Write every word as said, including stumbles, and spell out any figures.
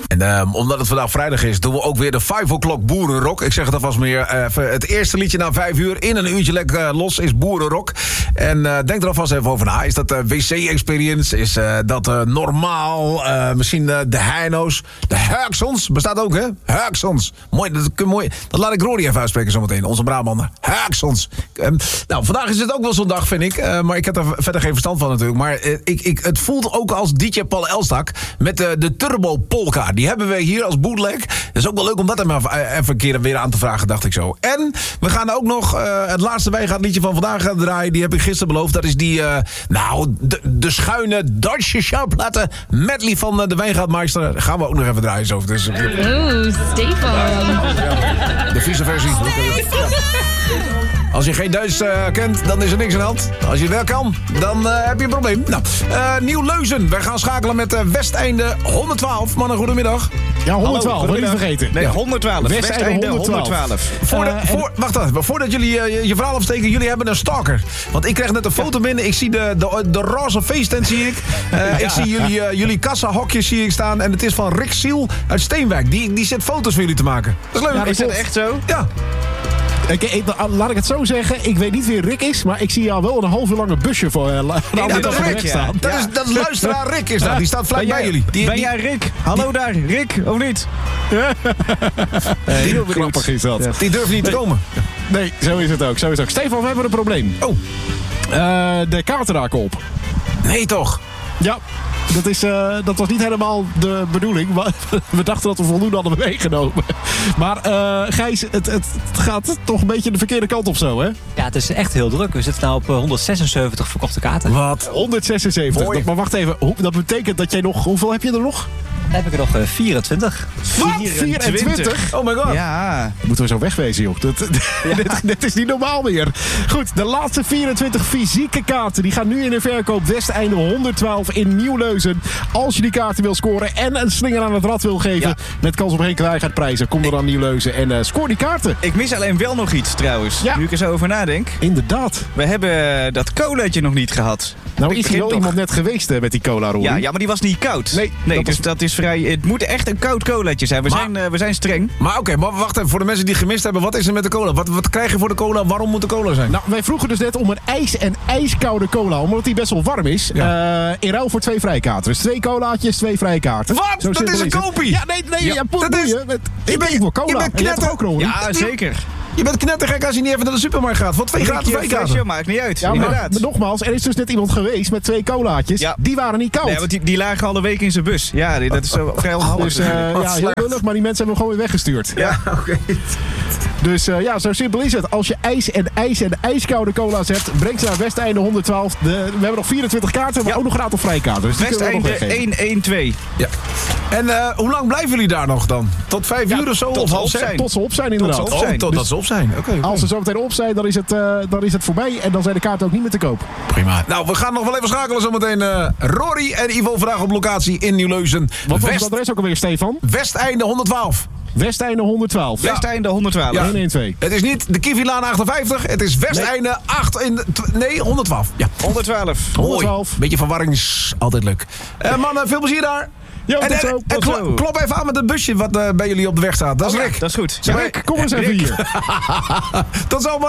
En uh, omdat het vandaag vrijdag is, doen we ook weer de vijf o'clock boerenrock. Ik zeg het alvast meer. Uh, het eerste liedje na vijf uur in een uurtje lekker uh, los is boerenrock. En uh, denk er alvast even over na. Is dat de uh, W C-experience? Is uh, dat uh, normaal? Uh, misschien uh, de Heino's? De Huiksons? Bestaat ook, hè? Huiksons. Mooi, dat, mooi. Dat laat ik Rory even uitspreken zometeen. Onze Brabander. Huiksons. Um, nou, vandaag is het ook wel zo'n dag, vind ik. Uh, maar ik heb er verder geen verstand van natuurlijk. Maar uh, ik, ik, het voelt ook als D J Paul Elstak met uh, de Turbo Polka. Die hebben we hier als bootleg. Het is ook wel leuk om dat even, even een keer weer aan te vragen, dacht ik zo. En we gaan ook nog uh, het laatste Wijngaard liedje van vandaag gaan draaien. Die heb ik gisteren beloofd. Dat is die, uh, nou, de, de schuine Duitse schouwplaten medley van uh, de Wijngaardmeister. Daar gaan we ook nog even draaien zo. Dus, uh, Oeh, Stefan. ja, de vieze versie. Als je geen Duits uh, kent, dan is er niks aan de hand. Als je het wel kan, dan uh, heb je een probleem. Nou, uh, Nieuw-Leuzen. Wij gaan schakelen met uh, Westeinde honderdtwaalf. Mannen, goedemiddag. Ja, honderdtwaalf, wil je niet vergeten. Nee, honderdtwaalf. Westeinde honderdtwaalf. Voor de, voor, wacht even, voordat jullie uh, je verhaal afsteken, jullie hebben een stalker. Want ik krijg net een foto binnen. Ik zie de, de, de roze feesttent, zie ik. Uh, ja. Ik zie jullie, uh, jullie kassahokjes zie ik staan. En het is van Rick Siel uit Steenwijk. Die, die zet foto's voor jullie te maken. Dat is leuk. Ja, is dat echt zo? Ja. Ik, ik, laat ik het zo zeggen, ik weet niet wie Rick is, maar ik zie jou wel een half uur lang een busje voor uh, nee, dat, dat, Rick, ja. dat, is, dat is luisteraar Rick is dat. Die staat vlak bij jullie. Die, ben die, jij Rick? Hallo die, daar, Rick, of niet? Heel grappig is dat. Ja. Die durft niet te komen. Nee, zo is het ook. Zo is het ook. Stefan, we hebben een probleem. Oh. Uh, de kaarten raken op. Nee toch? Ja. Dat, is, uh, dat was niet helemaal de bedoeling. We dachten dat we voldoende hadden meegenomen. Maar uh, Gijs, het, het gaat toch een beetje de verkeerde kant op zo, hè? Ja, het is echt heel druk. We zitten nou op honderdzesenzeventig verkochte kaarten. Wat? honderdzesenzeventig. Dat, maar wacht even. Dat betekent dat jij nog... Hoeveel heb je er nog? Dan heb ik er nog uh, vierentwintig. Wat? vierentwintig? Oh my god. Ja. Moeten we zo wegwezen, joh. Dat, ja. dit, dit is niet normaal meer. Goed, de laatste vierentwintig fysieke kaarten. Die gaan nu in de verkoop. Westeinde honderdtwaalf in Nieuw-Leuzen. Als je die kaarten wil scoren en een slinger aan het rad wil geven... Ja. met kans op Henk Wijngaard prijzen. Kom dan aan Nieuw-Leuzen en uh, scoor die kaarten. Ik mis alleen wel nog iets trouwens. Ja. Nu ik er zo over nadenk. Inderdaad. We hebben dat colaatje nog niet gehad. Nou is er wel toch iemand net geweest uh, met die cola, Rory. Ja, ja, maar die was niet koud. Nee, nee dat dus was... dat is vrij... Het moet echt een koud colaatje zijn. We, maar, zijn, uh, we zijn streng. Maar oké, okay, maar wacht even. Voor de mensen die het gemist hebben, wat is er met de cola? Wat, wat krijg je voor de cola? Waarom moet de cola zijn? Nou, wij vroegen dus net om een ijs- en ijskoude cola. Omdat die best wel warm is. Ja. Uh, in ruil voor twee vrijkaarten. Dus twee colaatjes, twee vrijkaarten. Wat? Zo dat is een kopie? Ja, nee, nee. Ja, ja, dat is... Je, met, je bent voor cola. Je bent knetter... ook nog, ja, zeker. Je bent knettergek als je niet even naar de supermarkt gaat. Voor twee gratis vrijkaarten. Maakt niet uit. Ja, maar, maar nogmaals, er is dus net iemand geweest met twee colaatjes. Ja. Die waren niet koud. Nee, want die, die lagen al een week in zijn bus. Ja, dat is zo vrij onhandig. Dus uh, ja, heel lullig, maar die mensen hebben hem gewoon weer weggestuurd. Ja, oké. Okay. Dus uh, ja, zo simpel is het. Als je ijs en ijs en ijskoude cola's hebt, breng ze naar Westeinde honderdtwaalf. De, we hebben nog vierentwintig kaarten, maar ja. ook nog gratis vrijkaarten. Dus Westeinde honderdtwaalf. Ja. En uh, hoe lang blijven jullie daar nog dan? Tot vijf ja, uur of zo? Tot, of half zijn. tot ze op zijn inderdaad. Tot ze op zijn. Oh, tot, dus dat ze op zijn. Okay, okay. Als ze zo meteen op zijn, dan is, het, uh, dan is het voorbij. En dan zijn de kaarten ook niet meer te koop. Prima. Nou, we gaan nog wel even schakelen zometeen. Uh, Rory en Ivo vandaag op locatie in Nieuw-Leuzen. Wat was het adres ook alweer, Stefan? Westeinde honderdtwaalf. Westeinde honderdtwaalf. Ja. Westeinde honderdtwaalf. Ja. honderdtwaalf. Het is niet de Kivilaan achtenvijftig. Het is Westeinde nee. acht in, nee, honderdtwaalf. Ja. honderdtwaalf. honderdtwaalf. Beetje verwarring is altijd leuk. Uh, mannen, veel plezier daar. Ja, en, en, zo, en klo, klop even aan met het busje wat uh, bij jullie op de weg staat. Dat is oh, Rick. Ja, dat is goed. Ja, Rick, kom eens even hier. Tot zo, man.